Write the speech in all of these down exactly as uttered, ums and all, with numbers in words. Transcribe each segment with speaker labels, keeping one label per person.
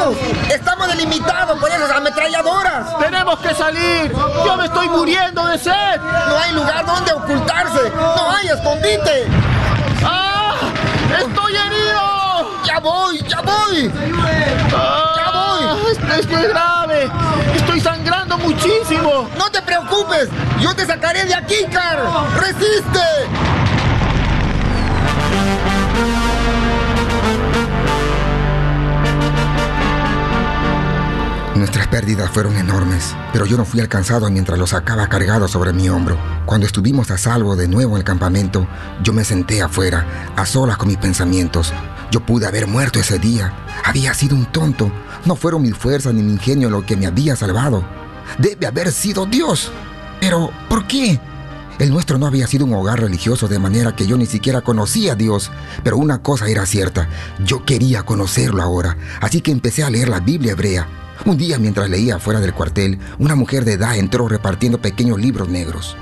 Speaker 1: hermanos, estamos delimitados por esas ametralladoras.
Speaker 2: ¡Tenemos que salir! ¡Yo me estoy muriendo de sed!
Speaker 1: No hay lugar donde ocultarse. No hay escondite.
Speaker 2: ¡Ah! ¡Estoy herido!
Speaker 1: ¡Ya voy! ¡Ya voy!
Speaker 2: ¡Ah!
Speaker 1: ¡Ya voy!
Speaker 2: Esto es muy grave. Estoy sangrando muchísimo.
Speaker 1: No te preocupes. Yo te sacaré de aquí, Carl. ¡Resiste!
Speaker 3: Nuestras pérdidas fueron enormes, pero yo no fui alcanzado mientras lo sacaba cargado sobre mi hombro. Cuando estuvimos a salvo de nuevo en el campamento, yo me senté afuera, a solas con mis pensamientos. Yo pude haber muerto ese día. Había sido un tonto. No fueron mis fuerzas ni mi ingenio lo que me había salvado. Debe haber sido Dios. Pero, ¿por qué? El nuestro no había sido un hogar religioso, de manera que yo ni siquiera conocía a Dios. Pero una cosa era cierta, yo quería conocerlo ahora. Así que empecé a leer la Biblia hebrea. Un día, mientras leía afuera del cuartel, una mujer de edad entró repartiendo pequeños libros negros.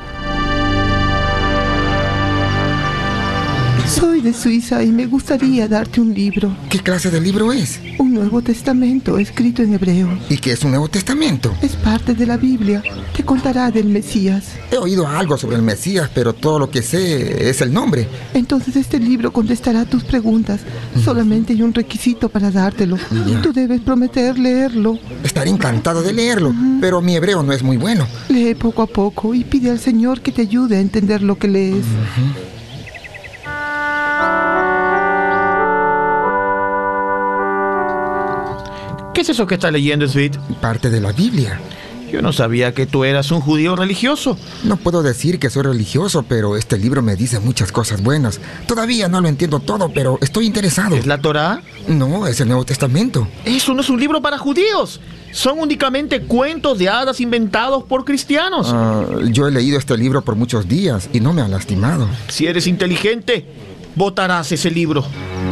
Speaker 4: Soy de Suiza y me gustaría darte un libro.
Speaker 3: ¿Qué clase de libro es?
Speaker 4: Un Nuevo Testamento escrito en hebreo.
Speaker 3: ¿Y qué es un Nuevo Testamento?
Speaker 4: Es parte de la Biblia. Te contará del Mesías.
Speaker 3: He oído algo sobre el Mesías, pero todo lo que sé es el nombre.
Speaker 4: Entonces este libro contestará tus preguntas. Mm. Solamente hay un requisito para dártelo. Yeah. Tú debes prometer leerlo.
Speaker 3: Estaré encantado de leerlo, uh-huh. pero mi hebreo no es muy bueno.
Speaker 4: Lee poco a poco y pide al Señor que te ayude a entender lo que lees.
Speaker 3: Uh-huh.
Speaker 2: ¿Qué es eso que está leyendo, Sweet?
Speaker 3: Parte de la Biblia.
Speaker 2: Yo no sabía que tú eras un judío religioso.
Speaker 3: No puedo decir que soy religioso, pero este libro me dice muchas cosas buenas. Todavía no lo entiendo todo, pero estoy interesado.
Speaker 2: ¿Es la Torá?
Speaker 3: No, es el Nuevo Testamento.
Speaker 2: Eso no es un libro para judíos. Son únicamente cuentos de hadas inventados por cristianos.
Speaker 3: Uh, yo he leído este libro por muchos días y no me ha lastimado.
Speaker 2: Si eres inteligente, botarás ese libro.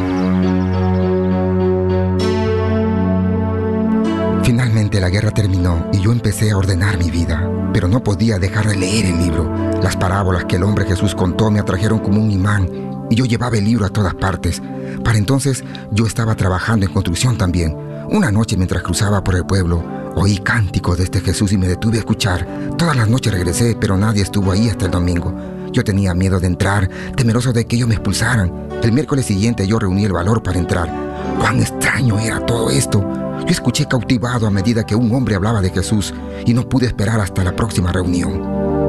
Speaker 3: Finalmente la guerra terminó y yo empecé a ordenar mi vida, pero no podía dejar de leer el libro. Las parábolas que el hombre Jesús contó me atrajeron como un imán y yo llevaba el libro a todas partes. Para entonces yo estaba trabajando en construcción también. Una noche mientras cruzaba por el pueblo, oí cánticos de este Jesús y me detuve a escuchar. Todas las noches regresé, pero nadie estuvo ahí hasta el domingo. Yo tenía miedo de entrar, temeroso de que ellos me expulsaran. El miércoles siguiente yo reuní el valor para entrar. ¡Cuán extraño era todo esto! Yo escuché cautivado a medida que un hombre hablaba de Jesús y no pude esperar hasta la próxima reunión.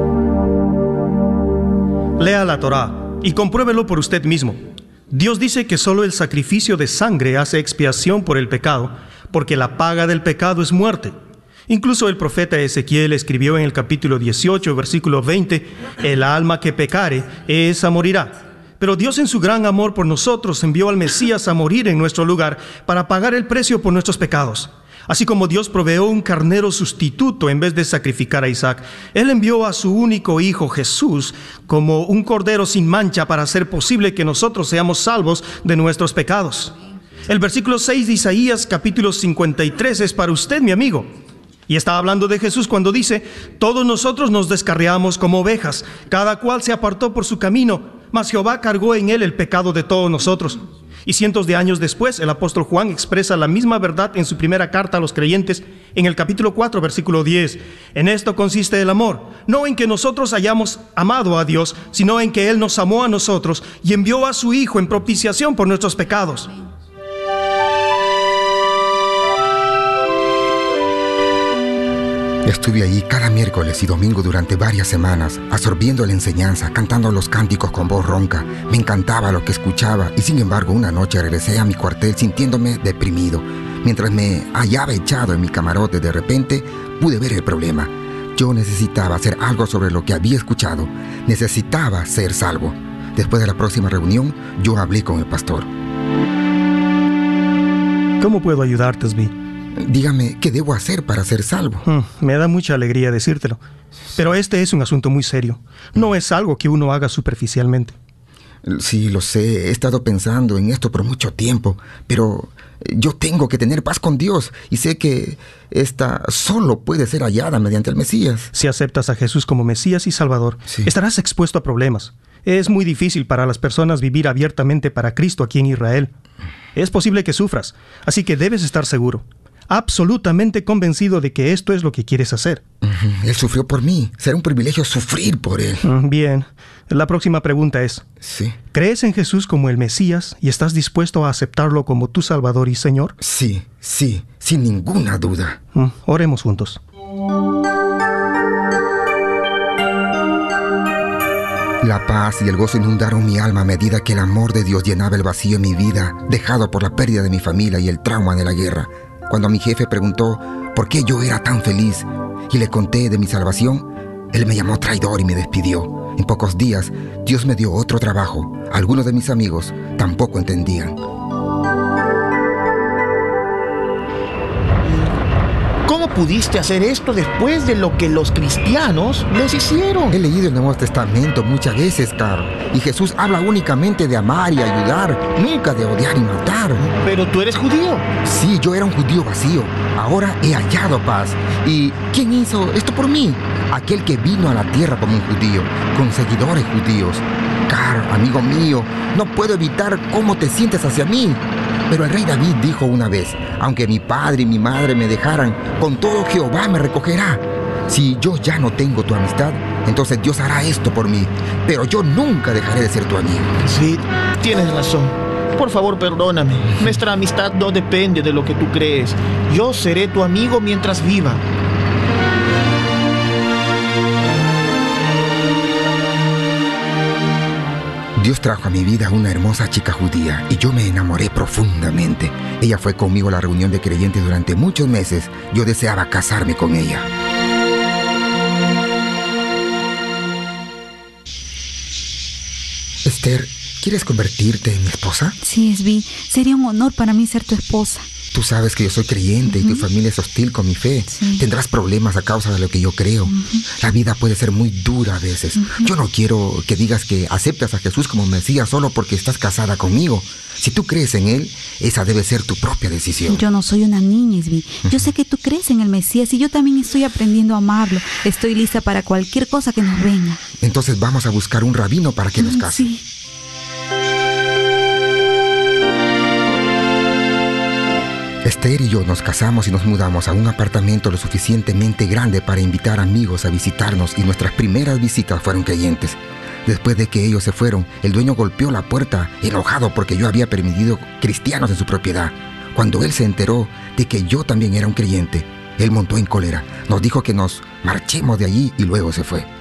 Speaker 5: Lea la Torá y compruébelo por usted mismo. Dios dice que solo el sacrificio de sangre hace expiación por el pecado, porque la paga del pecado es muerte. Incluso el profeta Ezequiel escribió en el capítulo dieciocho, versículo veinte, el alma que pecare, esa morirá. Pero Dios en su gran amor por nosotros envió al Mesías a morir en nuestro lugar para pagar el precio por nuestros pecados. Así como Dios proveó un carnero sustituto en vez de sacrificar a Isaac, Él envió a su único hijo Jesús como un cordero sin mancha para hacer posible que nosotros seamos salvos de nuestros pecados. El versículo seis de Isaías capítulo cincuenta y tres es para usted, mi amigo. Y está hablando de Jesús cuando dice, todos nosotros nos descarriamos como ovejas, cada cual se apartó por su camino, mas Jehová cargó en él el pecado de todos nosotros. Y cientos de años después, el apóstol Juan expresa la misma verdad en su primera carta a los creyentes, en el capítulo cuatro, versículo diez. En esto consiste el amor, no en que nosotros hayamos amado a Dios, sino en que Él nos amó a nosotros y envió a su Hijo en propiciación por nuestros pecados.
Speaker 3: Estuve allí cada miércoles y domingo durante varias semanas, absorbiendo la enseñanza, cantando los cánticos con voz ronca. Me encantaba lo que escuchaba y sin embargo una noche regresé a mi cuartel sintiéndome deprimido. Mientras me hallaba echado en mi camarote, de repente pude ver el problema. Yo necesitaba hacer algo sobre lo que había escuchado. Necesitaba ser salvo. Después de la próxima reunión, yo hablé con el pastor.
Speaker 5: ¿Cómo puedo ayudarte, Svi?
Speaker 3: Dígame, ¿qué debo hacer para ser salvo?
Speaker 5: Hmm, me da mucha alegría decírtelo. Pero este es un asunto muy serio. No es algo que uno haga superficialmente.
Speaker 3: Sí, lo sé. He estado pensando en esto por mucho tiempo. Pero yo tengo que tener paz con Dios. Y sé que esta solo puede ser hallada mediante el Mesías.
Speaker 5: Si aceptas a Jesús como Mesías y Salvador, sí, estarás expuesto a problemas. Es muy difícil para las personas vivir abiertamente para Cristo aquí en Israel. Es posible que sufras, así que debes estar seguro. absolutamente convencido de que esto es lo que quieres hacer.
Speaker 3: Uh-huh. Él sufrió por mí. Será un privilegio sufrir por él.
Speaker 5: Bien. La próxima pregunta es,
Speaker 3: sí.
Speaker 5: ¿crees en Jesús como el Mesías y estás dispuesto a aceptarlo como tu Salvador y Señor?
Speaker 3: Sí, sí, sin ninguna duda.
Speaker 5: Mm, oremos juntos.
Speaker 3: La paz y el gozo inundaron mi alma a medida que el amor de Dios llenaba el vacío en mi vida, dejado por la pérdida de mi familia y el trauma de la guerra. Cuando mi jefe preguntó por qué yo era tan feliz y le conté de mi salvación, él me llamó traidor y me despidió. En pocos días, Dios me dio otro trabajo. Algunos de mis amigos tampoco entendían.
Speaker 2: ¿Cómo pudiste hacer esto después de lo que los cristianos les hicieron?
Speaker 3: He leído el Nuevo Testamento muchas veces, Carl, y Jesús habla únicamente de amar y ayudar, nunca de odiar y matar.
Speaker 2: Pero tú eres judío.
Speaker 3: Sí, yo era un judío vacío. Ahora he hallado paz. ¿Y quién hizo esto por mí? Aquel que vino a la tierra como un judío, con seguidores judíos. Carl, amigo mío, no puedo evitar cómo te sientes hacia mí. Pero el rey David dijo una vez, aunque mi padre y mi madre me dejaran, con todo Jehová me recogerá. Si yo ya no tengo tu amistad, entonces Dios hará esto por mí, pero yo nunca dejaré de ser tu amigo.
Speaker 2: Sí, tienes razón. Por favor, perdóname. Nuestra amistad no depende de lo que tú crees. Yo seré tu amigo mientras viva.
Speaker 3: Dios trajo a mi vida una hermosa chica judía y yo me enamoré profundamente. Ella fue conmigo a la reunión de creyentes durante muchos meses. Yo deseaba casarme con ella. Esther, ¿quieres convertirte en mi esposa?
Speaker 6: Sí, Esbi. Sería un honor para mí ser tu esposa.
Speaker 3: Tú sabes que yo soy creyente uh-huh. y tu familia es hostil con mi fe.
Speaker 6: Sí.
Speaker 3: Tendrás problemas a causa de lo que yo creo. Uh-huh. La vida puede ser muy dura a veces. Uh-huh. Yo no quiero que digas que aceptas a Jesús como Mesías solo porque estás casada conmigo. Si tú crees en Él, esa debe ser tu propia decisión.
Speaker 6: Yo no soy una niña, Esbi. Uh-huh. Yo sé que tú crees en el Mesías y yo también estoy aprendiendo a amarlo. Estoy lista para cualquier cosa que nos venga.
Speaker 3: Entonces vamos a buscar un rabino para que nos case.
Speaker 6: Sí.
Speaker 3: Esther y yo nos casamos y nos mudamos a un apartamento lo suficientemente grande para invitar amigos a visitarnos y nuestras primeras visitas fueron creyentes. Después de que ellos se fueron, el dueño golpeó la puerta enojado porque yo había permitido cristianos en su propiedad. Cuando él se enteró de que yo también era un creyente, él montó en cólera, nos dijo que nos marchemos de allí y luego se fue.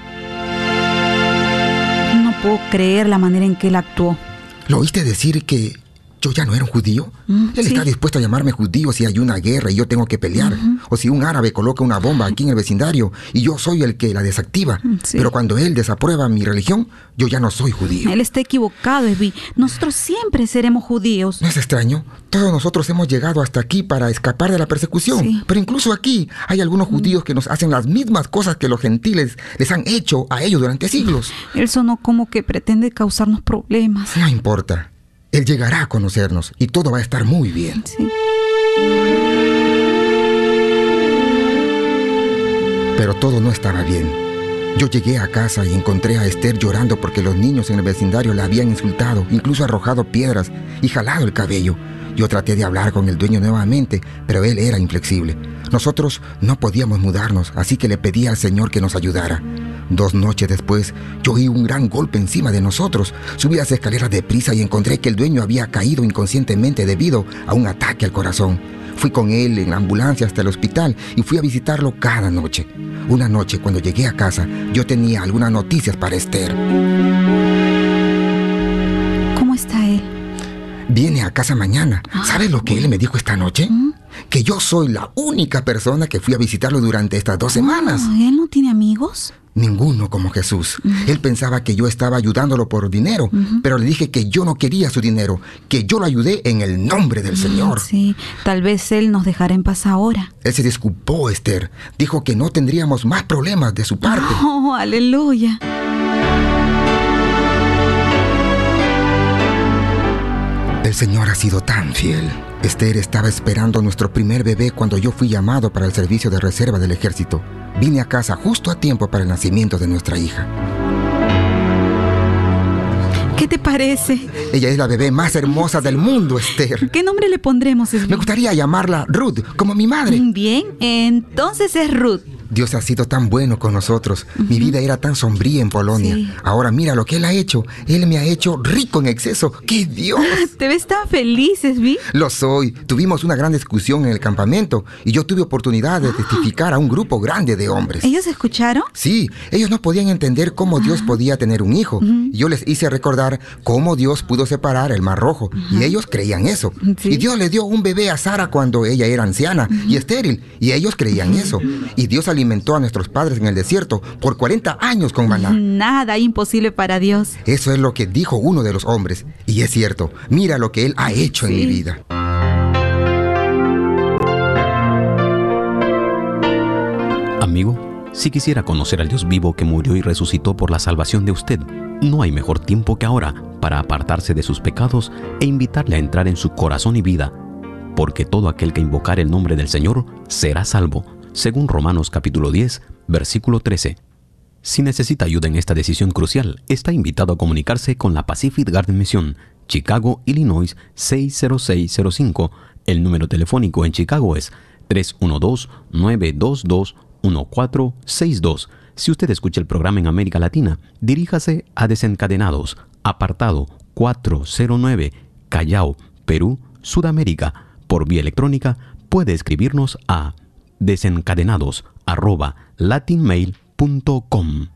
Speaker 6: No puedo creer la manera en que él actuó.
Speaker 3: ¿Lo oíste decir que yo ya no era un judío?
Speaker 6: Mm,
Speaker 3: Él
Speaker 6: sí.
Speaker 3: está dispuesto a llamarme judío si hay una guerra y yo tengo que pelear. Uh-huh. O si un árabe coloca una bomba aquí en el vecindario y yo soy el que la desactiva.
Speaker 6: Sí.
Speaker 3: Pero cuando él desaprueba mi religión, yo ya no soy judío.
Speaker 6: Él está equivocado, Esbi. Nosotros siempre seremos judíos.
Speaker 3: ¿No es extraño? Todos nosotros hemos llegado hasta aquí para escapar de la persecución.
Speaker 6: Sí.
Speaker 3: Pero incluso aquí hay algunos judíos que nos hacen las mismas cosas que los gentiles les han hecho a ellos durante siglos.
Speaker 6: Él sonó como que pretende causarnos problemas.
Speaker 3: No importa. Él llegará a conocernos y todo va a estar muy bien.
Speaker 6: Sí.
Speaker 3: Pero todo no estaba bien. Yo llegué a casa y encontré a Esther llorando porque los niños en el vecindario la habían insultado, incluso arrojado piedras y jalado el cabello. Yo traté de hablar con el dueño nuevamente, pero él era inflexible. Nosotros no podíamos mudarnos, así que le pedí al Señor que nos ayudara. Dos noches después, yo oí un gran golpe encima de nosotros. Subí las escaleras deprisa y encontré que el dueño había caído inconscientemente debido a un ataque al corazón. Fui con él en la ambulancia hasta el hospital y fui a visitarlo cada noche. Una noche, cuando llegué a casa, yo tenía algunas noticias para Esther.
Speaker 6: ¿Cómo está él?
Speaker 3: Viene a casa mañana. ¿Sabes lo que él me dijo esta noche?
Speaker 6: ¿Mm?
Speaker 3: Que yo soy la única persona que fui a visitarlo durante estas dos semanas.
Speaker 6: Oh, ¿él no tiene amigos?
Speaker 3: Ninguno como Jesús.
Speaker 6: Uh-huh.
Speaker 3: Él pensaba que yo estaba ayudándolo por dinero, uh-huh. pero le dije que yo no quería su dinero, que yo lo ayudé en el nombre del uh-huh. Señor.
Speaker 6: Sí, tal vez él nos dejará en paz ahora.
Speaker 3: Él se disculpó, Esther. Dijo que no tendríamos más problemas de su parte.
Speaker 6: Oh, aleluya.
Speaker 3: El Señor ha sido tan fiel. Esther estaba esperando nuestro primer bebé cuando yo fui llamado para el servicio de reserva del ejército. Vine a casa justo a tiempo para el nacimiento de nuestra hija.
Speaker 6: ¿Qué te parece?
Speaker 3: Ella es la bebé más hermosa del mundo, Esther.
Speaker 6: ¿Qué nombre le pondremos, Esli?
Speaker 3: Me gustaría llamarla Ruth, como mi madre.
Speaker 6: Bien, entonces es Ruth.
Speaker 3: Dios ha sido tan bueno con nosotros. Uh-huh. Mi vida era tan sombría en Polonia. Sí. Ahora mira lo que Él ha hecho. Él me ha hecho rico en exceso. ¡Qué Dios!
Speaker 6: ¿Te ves tan feliz, Esli?
Speaker 3: Lo soy. Tuvimos una gran discusión en el campamento y yo tuve oportunidad de testificar a un grupo grande de hombres.
Speaker 6: ¿Ellos escucharon?
Speaker 3: Sí. Ellos no podían entender cómo Dios podía tener un hijo. Uh-huh. Y yo les hice recordar cómo Dios pudo separar el Mar Rojo. Uh-huh. Y ellos creían eso. Sí. Y Dios le dio un bebé a Sara cuando ella era anciana uh-huh. y estéril. Y ellos creían uh-huh. eso. Y Dios alimentó a nuestros padres en el desierto por cuarenta años con maná.
Speaker 6: Nada imposible para Dios.
Speaker 3: Eso es lo que dijo uno de los hombres. Y es cierto. Mira lo que Él ha hecho sí. en mi vida.
Speaker 7: Amigo, si quisiera conocer al Dios vivo que murió y resucitó por la salvación de usted, no hay mejor tiempo que ahora para apartarse de sus pecados e invitarle a entrar en su corazón y vida. Porque todo aquel que invocar el nombre del Señor será salvo, según Romanos capítulo diez, versículo trece. Si necesita ayuda en esta decisión crucial, está invitado a comunicarse con la Pacific Garden Mission, Chicago, Illinois seis cero seis cero cinco. El número telefónico en Chicago es tres uno dos, nueve dos dos, uno cuatro seis dos. Si usted escucha el programa en América Latina, diríjase a Desencadenados, apartado cuatrocientos nueve, Callao, Perú, Sudamérica. Por vía electrónica puede escribirnos a desencadenados arroba latinmail punto com.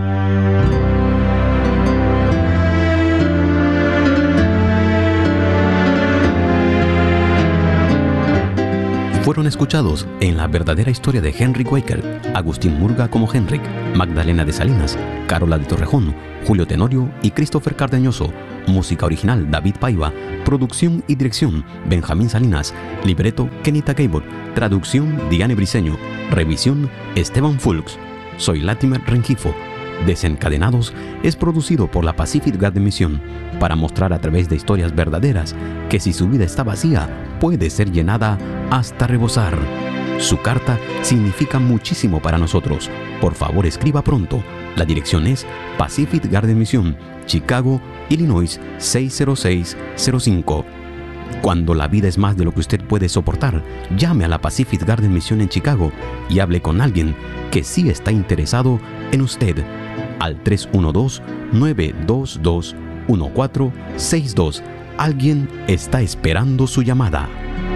Speaker 7: Fueron escuchados en la verdadera historia de Henrik Waker, Agustín Murga como Henrik, Magdalena de Salinas, Carola de Torrejón, Julio Tenorio y Christopher Cardeñoso. Música original David Paiva. Producción y dirección Benjamín Salinas. Libreto Kenita Gabor. Traducción Diane Briceño. Revisión Esteban Fulks. Soy Latimer Rengifo. Desencadenados es producido por la Pacific Garden Mission para mostrar a través de historias verdaderas que si su vida está vacía, puede ser llenada hasta rebosar. Su carta significa muchísimo para nosotros. Por favor, escriba pronto. La dirección es Pacific Garden Mission, Chicago, Illinois seis cero seis cero cinco. Cuando la vida es más de lo que usted puede soportar, llame a la Pacific Garden Mission en Chicago y hable con alguien que sí está interesado en usted al tres uno dos, nueve dos dos, uno cuatro seis dos. Alguien está esperando su llamada.